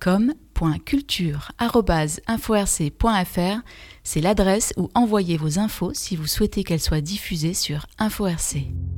com.culture@inforc.fr, c'est l'adresse où envoyer vos infos si vous souhaitez qu'elles soient diffusées sur InfoRC.